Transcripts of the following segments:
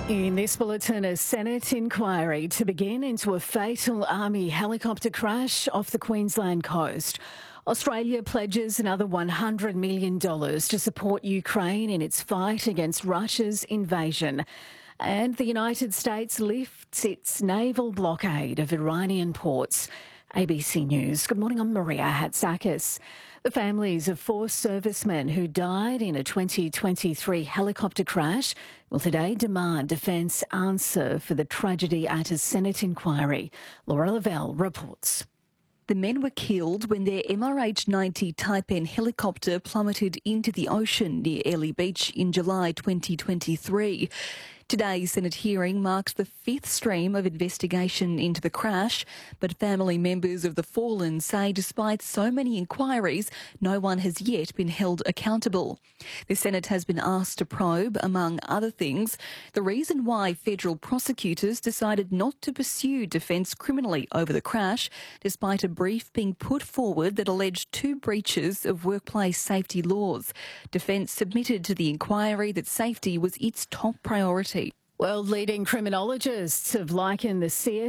In this bulletin, a Senate inquiry to begin into a fatal Army helicopter crash off the Queensland coast. Australia pledges another $100 million to support Ukraine in its fight against Russia's invasion. And the United States lifts its naval blockade of Iranian ports. ABC News. Good morning, I'm Maria Hatzakis. The families of 4 servicemen who died in a 2023 helicopter crash will today demand Defence answer for the tragedy at a Senate inquiry. Laura Lavelle reports. The men were killed when their MRH-90 Type N helicopter plummeted into the ocean near Airlie Beach in July 2023. Today's Senate hearing marks the 5th stream of investigation into the crash, but family members of the fallen say despite so many inquiries, no one has yet been held accountable. The Senate has been asked to probe, among other things, the reason why federal prosecutors decided not to pursue Defence criminally over the crash, despite a brief being put forward that alleged 2 breaches of workplace safety laws. Defence submitted to the inquiry that safety was its top priority. World-leading criminologists have likened the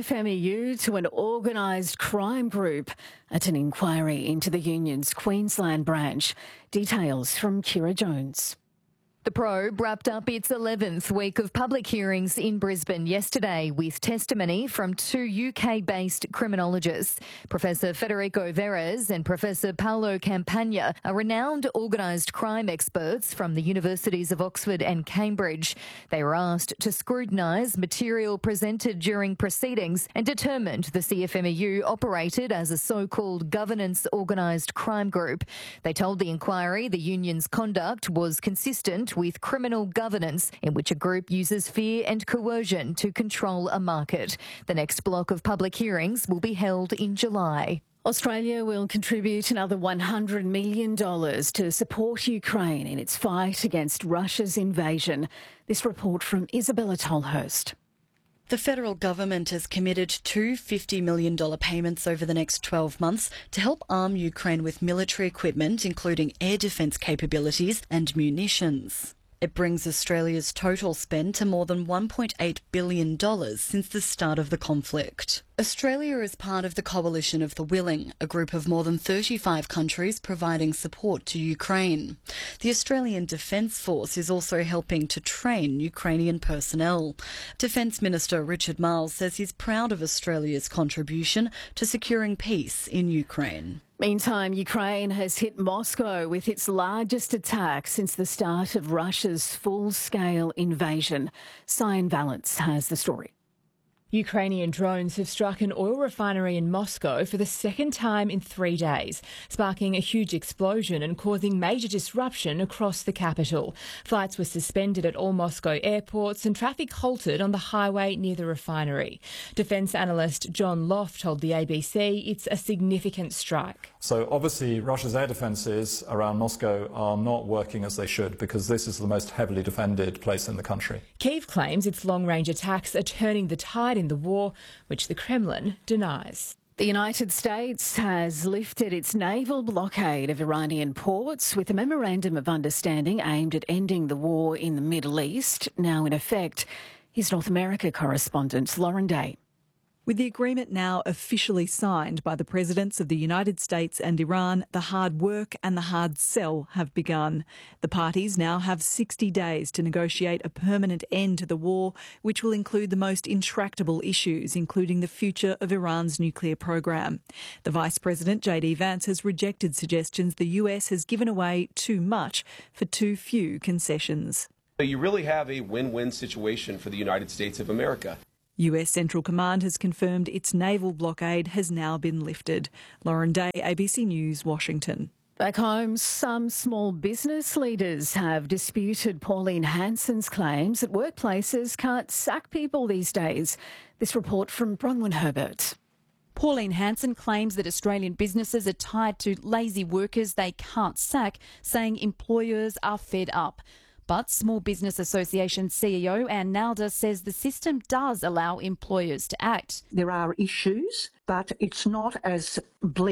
CFMEU to an organised crime group at an inquiry into the union's Queensland branch. Details from Kira Jones. The probe wrapped up its 11th week of public hearings in Brisbane yesterday with testimony from 2 UK-based criminologists. Professor Federico Verres and Professor Paolo Campagna are renowned organised crime experts from the universities of Oxford and Cambridge. They were asked to scrutinise material presented during proceedings and determined the CFMEU operated as a so-called governance organised crime group. They told the inquiry the union's conduct was consistent with criminal governance in which a group uses fear and coercion to control a market. The next block of public hearings will be held in July. Australia will contribute another $100 million to support Ukraine in its fight against Russia's invasion. This report from Isabella Tolhurst. The federal government has committed 2 $50 million payments over the next 12 months to help arm Ukraine with military equipment, including air defence capabilities and munitions. It brings Australia's total spend to more than $1.8 billion since the start of the conflict. Australia is part of the Coalition of the Willing, a group of more than 35 countries providing support to Ukraine. The Australian Defence Force is also helping to train Ukrainian personnel. Defence Minister Richard Marles says he's proud of Australia's contribution to securing peace in Ukraine. Meantime, Ukraine has hit Moscow with its largest attack since the start of Russia's full-scale invasion. Cyan Valance has the story. Ukrainian drones have struck an oil refinery in Moscow for the 2nd time in 3 days, sparking a huge explosion and causing major disruption across the capital. Flights were suspended at all Moscow airports and traffic halted on the highway near the refinery. Defence analyst John Loft told the ABC it's a significant strike. So obviously Russia's air defences around Moscow are not working as they should because this is the most heavily defended place in the country. Kyiv claims its long-range attacks are turning the tide in the war, which the Kremlin denies. The United States has lifted its naval blockade of Iranian ports with a memorandum of understanding aimed at ending the war in the Middle East, now in effect. Here's North America correspondent Lauren Day. With the agreement now officially signed by the presidents of the United States and Iran, the hard work and the hard sell have begun. The parties now have 60 days to negotiate a permanent end to the war, which will include the most intractable issues, including the future of Iran's nuclear program. The Vice President, J.D. Vance, has rejected suggestions the US has given away too much for too few concessions. You really have a win-win situation for the United States of America. US Central Command has confirmed its naval blockade has now been lifted. Lauren Day, ABC News, Washington. Back home, some small business leaders have disputed Pauline Hanson's claims that workplaces can't sack people these days. This report from Bronwyn Herbert. Pauline Hanson claims that Australian businesses are tied to lazy workers they can't sack, saying employers are fed up. But Small Business Association CEO Anne Nalder says the system does allow employers to act. There are issues, but it's not as bleak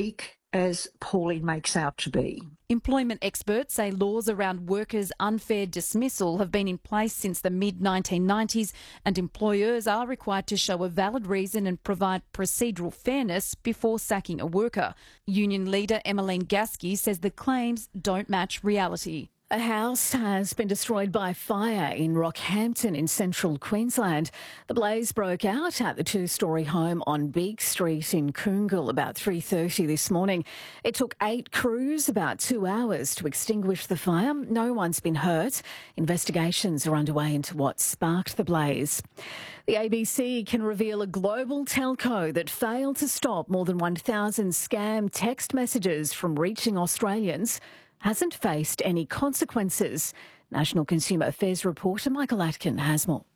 as Pauline makes out to be. Employment experts say laws around workers' unfair dismissal have been in place since the mid-1990s, and employers are required to show a valid reason and provide procedural fairness before sacking a worker. Union leader Emmeline Gasky says the claims don't match reality. A house has been destroyed by fire in Rockhampton in central Queensland. The blaze broke out at the two-storey home on Big Street in Coongal about 3:30 this morning. It took 8 crews about 2 hours to extinguish the fire. No one's been hurt. Investigations are underway into what sparked the blaze. The ABC can reveal a global telco that failed to stop more than 1,000 scam text messages from reaching Australians hasn't faced any consequences. National Consumer Affairs reporter Michael Atkin has more.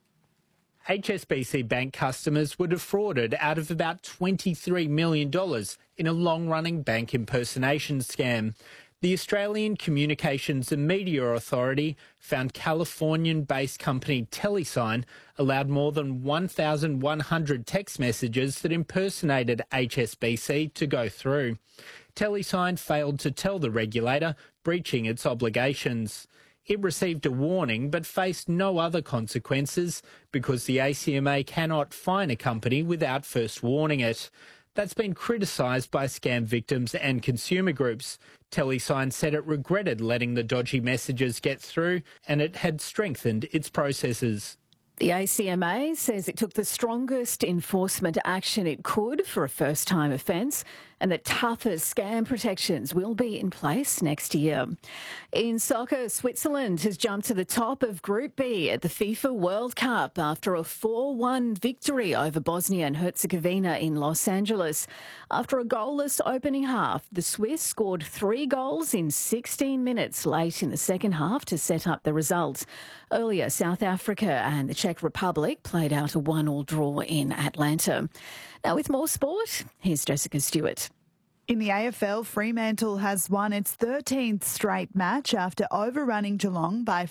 HSBC Bank customers were defrauded out of about $23 million in a long-running bank impersonation scam. The Australian Communications and Media Authority found Californian-based company Telesign allowed more than 1,100 text messages that impersonated HSBC to go through. Telesign failed to tell the regulator, breaching its obligations. It received a warning but faced no other consequences because the ACMA cannot fine a company without first warning it. That's been criticised by scam victims and consumer groups. Telesign said it regretted letting the dodgy messages get through and it had strengthened its processes. The ACMA says it took the strongest enforcement action it could for a first-time offence and that tougher scam protections will be in place next year. In soccer, Switzerland has jumped to the top of Group B at the FIFA World Cup after a 4-1 victory over Bosnia and Herzegovina in Los Angeles. After a goalless opening half, the Swiss scored 3 goals in 16 minutes late in the second half to set up the result. Earlier, South Africa and the Czech Republic played out a 1-1 draw in Atlanta. Now with more sport, here's Jessica Stewart. In the AFL, Fremantle has won its 13th straight match after overrunning Geelong by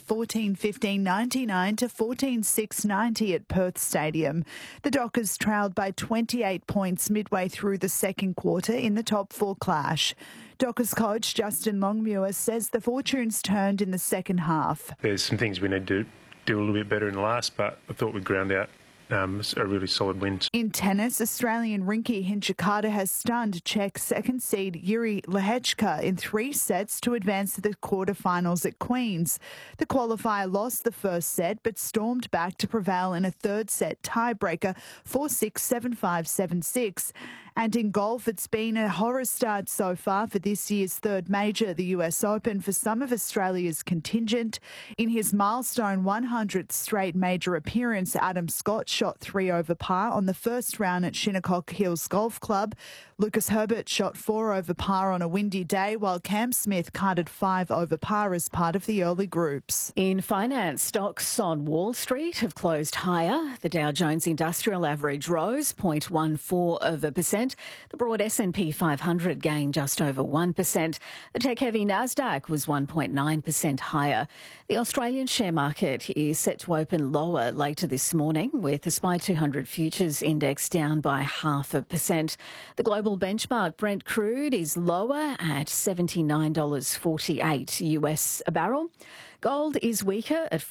14-15-99 to 14-6-90 at Perth Stadium. The Dockers trailed by 28 points midway through the second quarter in the top 4 clash. Dockers coach Justin Longmuir says the fortunes turned in the second half. There's some things we need to do a little bit better in the last, but I thought we'd ground out a really solid win. In tennis, Australian Rinky Hinchikata has stunned Czech second seed Yuri Lehechka in 3 sets to advance to the quarterfinals at Queen's. The qualifier lost the first set but stormed back to prevail in a third set tiebreaker 4-6, 7-5, 7-6. And in golf, it's been a horror start so far for this year's third major, the US Open, for some of Australia's contingent. In his milestone 100th straight major appearance, Adam Scott shot 3 over par on the first round at Shinnecock Hills Golf Club. Lucas Herbert shot 4 over par on a windy day, while Cam Smith carded 5 over par as part of the early groups. In finance, stocks on Wall Street have closed higher. The Dow Jones Industrial Average rose 0.14%. The broad S&P 500 gained just over 1%. The tech-heavy Nasdaq was 1.9% higher. The Australian share market is set to open lower later this morning, with the SPI 200 futures index down by 0.5%. The global benchmark Brent crude is lower at $79.48 US a barrel. Gold is weaker at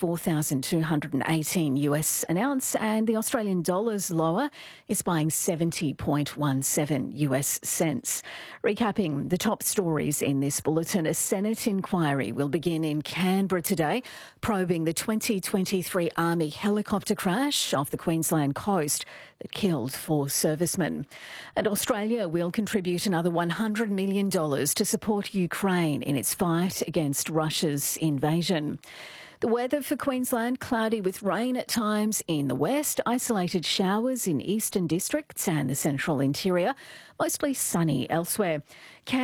$4,218 an ounce, and the Australian dollar's lower is buying 70.17 US cents. Recapping the top stories in this bulletin, a Senate inquiry will begin in Canberra today, probing the 2023 Army helicopter crash off the Queensland coast that killed 4 servicemen. And Australia will contribute another $100 million to support Ukraine in its fight against Russia's invasion. The weather for Queensland, cloudy with rain at times in the west, isolated showers in eastern districts and the central interior, mostly sunny elsewhere.